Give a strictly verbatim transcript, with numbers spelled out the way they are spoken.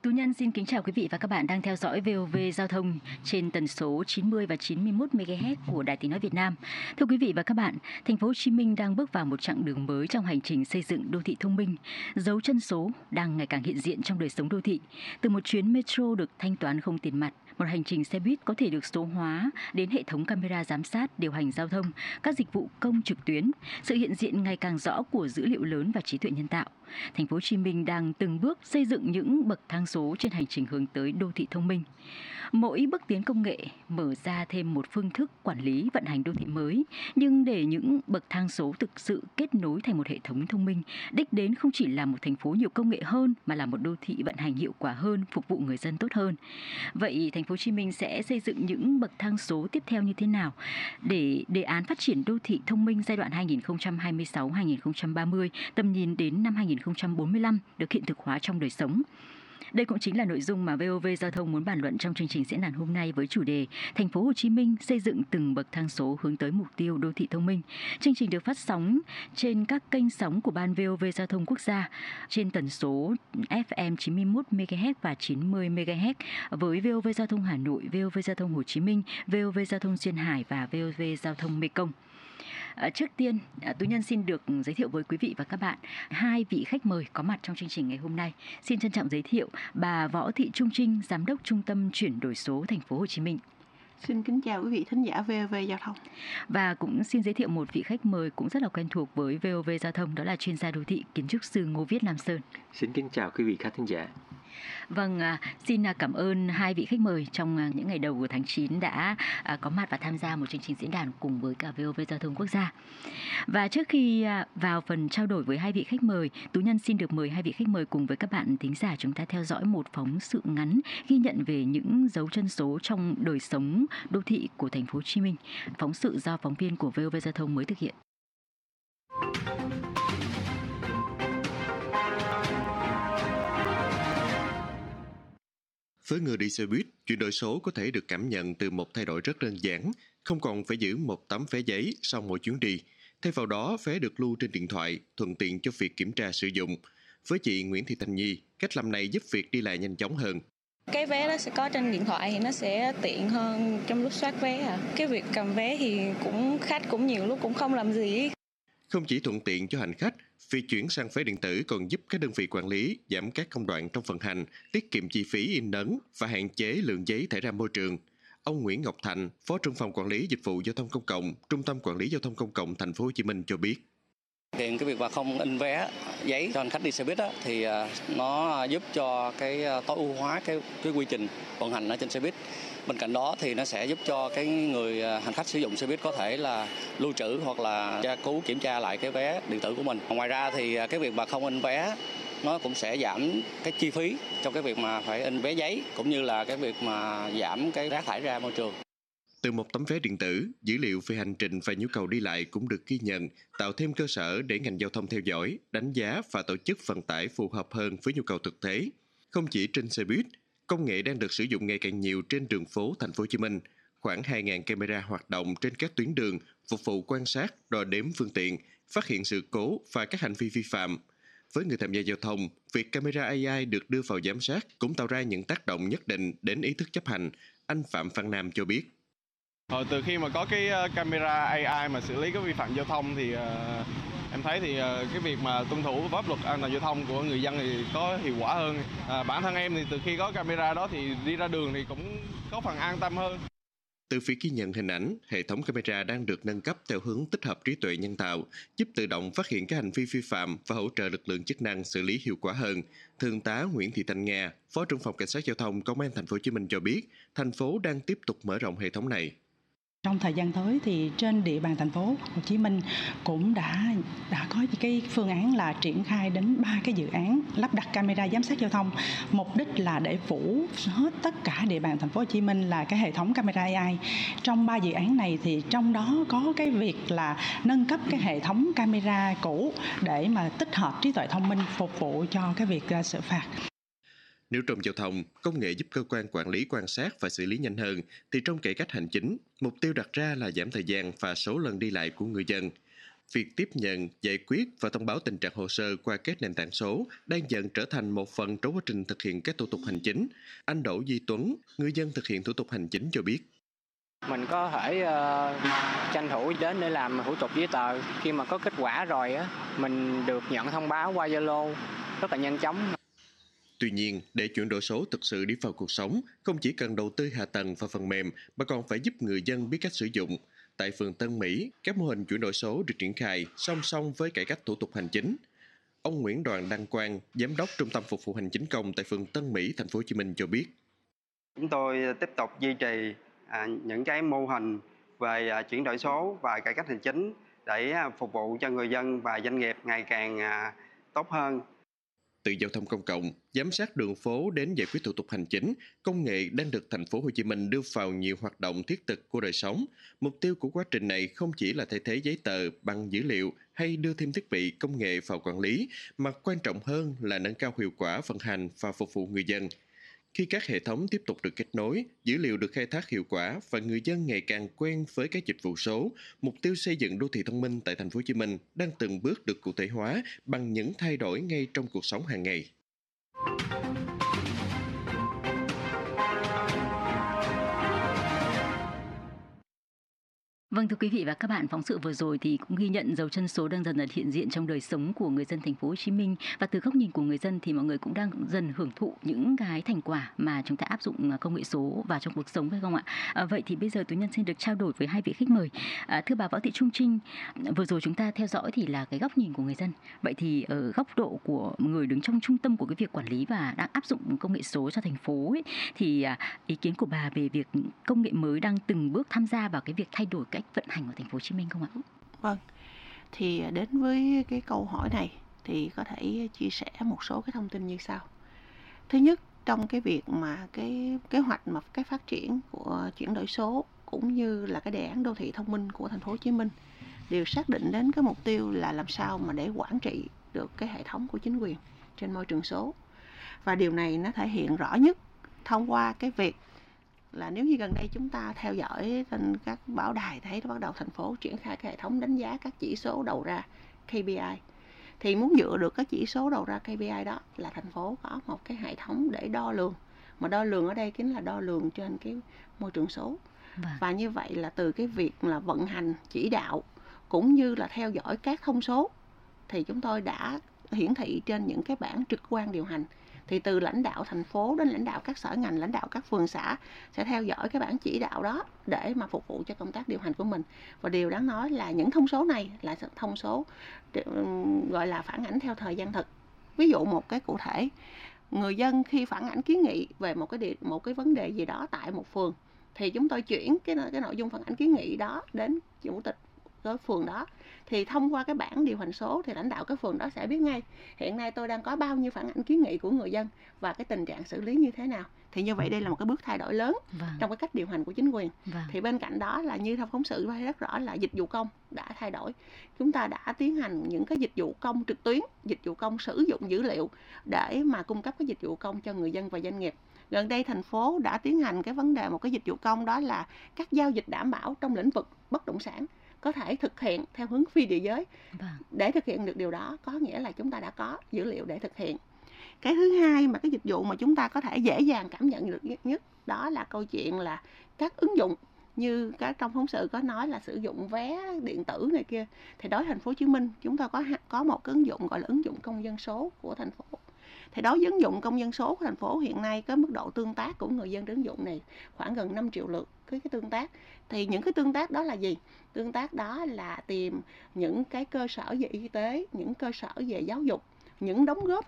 Tú Nhân xin kính chào quý vị và các bạn đang theo dõi vê o vê Giao thông trên tần số chín mươi và chín mươi mốt mê ga héc của Đài Tiếng nói Việt Nam. Thưa quý vị và các bạn, thành phố Hồ Chí Minh đang bước vào một chặng đường mới trong hành trình xây dựng đô thị thông minh. Dấu chân số đang ngày càng hiện diện trong đời sống đô thị. Từ một chuyến metro được thanh toán không tiền mặt, một hành trình xe buýt có thể được số hóa, đến hệ thống camera giám sát điều hành giao thông, các dịch vụ công trực tuyến, sự hiện diện ngày càng rõ của dữ liệu lớn và trí tuệ nhân tạo. Thành phố Hồ Chí Minh đang từng bước xây dựng những bậc thang số trên hành trình hướng tới đô thị thông minh. Mỗi bước tiến công nghệ mở ra thêm một phương thức quản lý vận hành đô thị mới, nhưng để những bậc thang số thực sự kết nối thành một hệ thống thông minh, đích đến không chỉ là một thành phố nhiều công nghệ hơn mà là một đô thị vận hành hiệu quả hơn, phục vụ người dân tốt hơn. Vậy thành phố Hồ Chí Minh sẽ xây dựng những bậc thang số tiếp theo như thế nào để đề án phát triển đô thị thông minh giai đoạn hai nghìn không trăm hai mươi sáu đến hai nghìn không trăm ba mươi, tầm nhìn đến năm hai nghìn không trăm bốn mươi lăm được hiện thực hóa trong đời sống? Đây cũng chính là nội dung mà vê o vê Giao thông muốn bàn luận trong chương trình diễn đàn hôm nay với chủ đề Thành phố Hồ Chí Minh xây dựng từng bậc thang số hướng tới mục tiêu đô thị thông minh. Chương trình được phát sóng trên các kênh sóng của Ban vê o vê Giao thông Quốc gia trên tần số ép em chín mươi mốt mê ga héc và chín mươi mê ga héc với vê o vê Giao thông Hà Nội, vê o vê Giao thông Hồ Chí Minh, vê o vê Giao thông Duyên Hải và vê o vê Giao thông Mekong. À, trước tiên, à, Tú Nhân xin được giới thiệu với quý vị và các bạn hai vị khách mời có mặt trong chương trình ngày hôm nay. Xin trân trọng giới thiệu bà Võ Thị Trung Trinh, Giám đốc Trung tâm Chuyển đổi số Thành phố Hồ Chí Minh. Xin kính chào quý vị thính giả vê o vê Giao thông. Và cũng xin giới thiệu một vị khách mời cũng rất là quen thuộc với vê o vê Giao thông, đó là chuyên gia đô thị, kiến trúc sư Ngô Viết Nam Sơn. Xin kính chào quý vị khán thính giả. Vâng, à, xin cảm ơn hai vị khách mời trong những ngày đầu của tháng chín đã à, có mặt và tham gia một chương trình diễn đàn cùng với cả vê o vê Giao thông Quốc gia. Và trước khi à, vào phần trao đổi với hai vị khách mời, Tú Nhân xin được mời hai vị khách mời cùng với các bạn thính giả chúng ta theo dõi một phóng sự ngắn ghi nhận về những dấu chân số trong đời sống đô thị của thành phố Hồ Chí Minh. Phóng sự do phóng viên của vê o vê Giao thông mới thực hiện. Với người đi xe buýt, chuyển đổi số có thể được cảm nhận từ một thay đổi rất đơn giản, không còn phải giữ một tấm vé giấy sau mỗi chuyến đi. Thay vào đó, vé được lưu trên điện thoại, thuận tiện cho việc kiểm tra sử dụng. Với chị Nguyễn Thị Thanh Nhi, cách làm này giúp việc đi lại nhanh chóng hơn. Cái vé đó sẽ có trên điện thoại thì nó sẽ tiện hơn trong lúc soát vé. À. Cái việc cầm vé thì cũng khách cũng nhiều lúc cũng không làm gì. Không chỉ thuận tiện cho hành khách, việc chuyển sang vé điện tử còn giúp các đơn vị quản lý giảm các công đoạn trong vận hành, tiết kiệm chi phí in ấn và hạn chế lượng giấy thải ra môi trường. Ông Nguyễn Ngọc Thành, Phó trưởng phòng quản lý dịch vụ giao thông công cộng, Trung tâm Quản lý Giao thông Công cộng Thành phố Hồ Chí Minh cho biết. Hiện cái việc mà không in vé giấy cho hành khách đi xe buýt đó, thì nó giúp cho cái tối ưu hóa cái cái quy trình vận hành ở trên xe buýt. Bên cạnh đó thì nó sẽ giúp cho cái người hành khách sử dụng xe buýt có thể là lưu trữ hoặc là tra cứu kiểm tra lại cái vé điện tử của mình. Ngoài ra thì cái việc mà không in vé nó cũng sẽ giảm cái chi phí trong cái việc mà phải in vé giấy cũng như là cái việc mà giảm cái rác thải ra môi trường. Từ một tấm vé điện tử, dữ liệu về hành trình và nhu cầu đi lại cũng được ghi nhận, tạo thêm cơ sở để ngành giao thông theo dõi, đánh giá và tổ chức vận tải phù hợp hơn với nhu cầu thực tế. Không chỉ trên xe buýt, công nghệ đang được sử dụng ngày càng nhiều trên đường phố Thành phố Hồ Chí Minh. Khoảng hai nghìn camera hoạt động trên các tuyến đường, phục vụ quan sát, đo đếm phương tiện, phát hiện sự cố và các hành vi vi phạm. Với người tham gia giao thông, việc camera a i được đưa vào giám sát cũng tạo ra những tác động nhất định đến ý thức chấp hành. Anh Phạm Văn Nam cho biết. Hồi từ khi mà có cái camera a i mà xử lý các vi phạm giao thông thì uh, em thấy thì uh, cái việc mà tuân thủ pháp luật an toàn giao thông của người dân thì có hiệu quả hơn. Uh, bản thân em thì từ khi có camera đó thì đi ra đường thì cũng có phần an tâm hơn. Từ việc ghi nhận hình ảnh, hệ thống camera đang được nâng cấp theo hướng tích hợp trí tuệ nhân tạo, giúp tự động phát hiện các hành vi vi phạm và hỗ trợ lực lượng chức năng xử lý hiệu quả hơn. Thượng tá Nguyễn Thị Thanh Nga, Phó trưởng phòng Cảnh sát Giao thông Công an Thành phố Hồ Chí Minh cho biết, thành phố đang tiếp tục mở rộng hệ thống này. Trong thời gian tới thì trên địa bàn thành phố Hồ Chí Minh cũng đã đã có cái phương án là triển khai đến ba cái dự án lắp đặt camera giám sát giao thông. Mục đích là để phủ hết tất cả địa bàn thành phố Hồ Chí Minh là cái hệ thống camera a i. Trong ba dự án này thì trong đó có cái việc là nâng cấp cái hệ thống camera cũ để mà tích hợp trí tuệ thông minh phục vụ cho cái việc xử phạt. Nếu trong giao thông, công nghệ giúp cơ quan quản lý quan sát và xử lý nhanh hơn, thì trong cải cách hành chính, mục tiêu đặt ra là giảm thời gian và số lần đi lại của người dân. Việc tiếp nhận, giải quyết và thông báo tình trạng hồ sơ qua các nền tảng số đang dần trở thành một phần trong quá trình thực hiện các thủ tục hành chính. Anh Đỗ Duy Tuấn, người dân thực hiện thủ tục hành chính cho biết. Mình có thể uh, tranh thủ đến để làm thủ tục giấy tờ. Khi mà có kết quả rồi á, mình được nhận thông báo qua Zalo rất là nhanh chóng. Tuy nhiên, để chuyển đổi số thực sự đi vào cuộc sống, không chỉ cần đầu tư hạ tầng và phần mềm, mà còn phải giúp người dân biết cách sử dụng. Tại phường Tân Mỹ, các mô hình chuyển đổi số được triển khai song song với cải cách thủ tục hành chính. Ông Nguyễn Đoàn Đăng Quang, giám đốc Trung tâm Phục vụ Hành chính công tại phường Tân Mỹ, thành phố Hồ Chí Minh cho biết. Chúng tôi tiếp tục duy trì à, những cái mô hình về à, chuyển đổi số và cải cách hành chính để à, phục vụ cho người dân và doanh nghiệp ngày càng à, tốt hơn. Từ giao thông công cộng, giám sát đường phố đến giải quyết thủ tục hành chính, công nghệ đang được thành phố Hồ Chí Minh đưa vào nhiều hoạt động thiết thực của đời sống. Mục tiêu của quá trình này không chỉ là thay thế giấy tờ bằng dữ liệu hay đưa thêm thiết bị công nghệ vào quản lý, mà quan trọng hơn là nâng cao hiệu quả vận hành và phục vụ người dân. Khi các hệ thống tiếp tục được kết nối, dữ liệu được khai thác hiệu quả và người dân ngày càng quen với các dịch vụ số, mục tiêu xây dựng đô thị thông minh tại thành phố Hồ Chí Minh đang từng bước được cụ thể hóa bằng những thay đổi ngay trong cuộc sống hàng ngày. Vâng, thưa quý vị và các bạn, phóng sự vừa rồi thì cũng ghi nhận dấu chân số đang dần dần hiện diện trong đời sống của người dân thành phố Hồ Chí Minh, và từ góc nhìn của người dân thì mọi người cũng đang dần hưởng thụ những cái thành quả mà chúng ta áp dụng công nghệ số vào trong cuộc sống, phải không ạ? À, vậy thì bây giờ Tú Nhân xin được trao đổi với hai vị khách mời. À, thưa bà Võ Thị Trung Trinh, vừa rồi chúng ta theo dõi thì là cái góc nhìn của người dân. Vậy thì ở góc độ của người đứng trong trung tâm của cái việc quản lý và đang áp dụng công nghệ số cho thành phố ấy, thì à, ý kiến của bà về việc công nghệ mới đang từng bước tham gia vào cái việc thay đổi cách vận hành của thành phố Hồ Chí Minh không ạ? Vâng, thì đến với cái câu hỏi này thì có thể chia sẻ một số cái thông tin như sau. Thứ nhất, trong cái việc mà cái kế hoạch mà cái phát triển của chuyển đổi số cũng như là cái đề án đô thị thông minh của thành phố Hồ Chí Minh đều xác định đến cái mục tiêu là làm sao mà để quản trị được cái hệ thống của chính quyền trên môi trường số. Và điều này nó thể hiện rõ nhất thông qua cái việc là nếu như gần đây chúng ta theo dõi trên các báo đài thấy bắt đầu thành phố triển khai cái hệ thống đánh giá các chỉ số đầu ra K P I, thì muốn dựa được các chỉ số đầu ra K P I đó là thành phố có một cái hệ thống để đo lường, mà đo lường ở đây chính là đo lường trên cái môi trường số. Vâng. Và như vậy là từ cái việc là vận hành chỉ đạo cũng như là theo dõi các thông số thì chúng tôi đã hiển thị trên những cái bảng trực quan điều hành. Thì từ lãnh đạo thành phố đến lãnh đạo các sở ngành, lãnh đạo các phường xã sẽ theo dõi cái bản chỉ đạo đó để mà phục vụ cho công tác điều hành của mình. Và điều đáng nói là những thông số này là thông số gọi là phản ảnh theo thời gian thực. Ví dụ một cái cụ thể, người dân khi phản ảnh kiến nghị về một cái địa, một cái vấn đề gì đó tại một phường thì chúng tôi chuyển cái cái nội dung phản ảnh kiến nghị đó đến chủ tịch cái phường đó, thì thông qua cái bảng điều hành số thì lãnh đạo cái phường đó sẽ biết ngay hiện nay tôi đang có bao nhiêu phản ảnh kiến nghị của người dân và cái tình trạng xử lý như thế nào. Thì như vậy đây là một cái bước thay đổi lớn. Vâng. Trong cái cách điều hành của chính quyền. Vâng. Thì bên cạnh đó là như trong phóng sự thấy rất rõ là dịch vụ công đã thay đổi. Chúng ta đã tiến hành những cái dịch vụ công trực tuyến, dịch vụ công sử dụng dữ liệu để mà cung cấp cái dịch vụ công cho người dân và doanh nghiệp. Gần đây thành phố đã tiến hành cái vấn đề một cái dịch vụ công, đó là các giao dịch đảm bảo trong lĩnh vực bất động sản có thể thực hiện theo hướng phi địa giới. Vâng. Để thực hiện được điều đó có nghĩa là chúng ta đã có dữ liệu để thực hiện. Cái thứ hai mà cái dịch vụ mà chúng ta có thể dễ dàng cảm nhận được nhất đó là câu chuyện là các ứng dụng như các trong phóng sự có nói là sử dụng vé điện tử này kia. Thì đối với thành phố Hồ Chí Minh chúng ta có có một cái ứng dụng gọi là ứng dụng công dân số của thành phố. Thì đối với ứng dụng công dân số của thành phố hiện nay cái mức độ tương tác của người dân đến ứng dụng này khoảng gần năm triệu lượt cái, cái tương tác. Thì những cái tương tác đó là gì? Tương tác đó là tìm những cái cơ sở về y tế, những cơ sở về giáo dục, những đóng góp